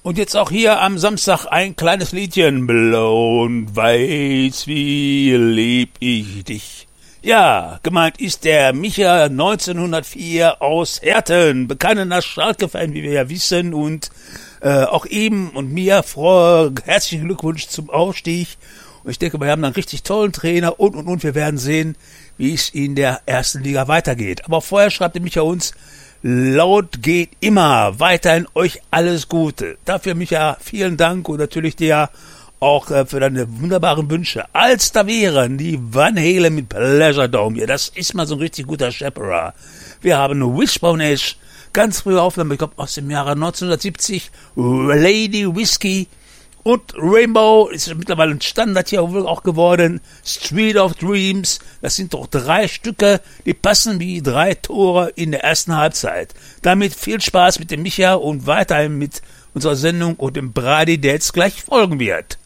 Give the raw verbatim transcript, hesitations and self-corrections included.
Und jetzt auch hier am Samstag ein kleines Liedchen. Blau und weiß, wie lieb ich dich. Ja, gemeint ist der Micha neunzehnhundertvier aus Herten, bekannter Schalke-Fan, wie wir ja wissen, und äh, auch ihm und mir frohe, herzlichen Glückwunsch zum Aufstieg. Und ich denke, wir haben einen richtig tollen Trainer und, und, und wir werden sehen, wie es in der ersten Liga weitergeht. Aber vorher schreibt der Micha uns, laut geht immer, weiterhin euch alles Gute. Dafür, Micha, vielen Dank und natürlich dir auch äh, für deine wunderbaren Wünsche. Als da wären die Van Halen mit Pleasure Dome hier. Das ist mal so ein richtig guter Shepherd. Wir haben Wishbone Ash, ganz frühe Aufnahme, ich glaube aus dem Jahre neunzehnhundertsiebzig, Lady Whiskey und Rainbow, ist mittlerweile ein Standard hier auch geworden, Street of Dreams. Das sind doch drei Stücke, die passen wie drei Tore in der ersten Halbzeit. Damit viel Spaß mit dem Micha und weiterhin mit unserer Sendung und dem Brady, der jetzt gleich folgen wird.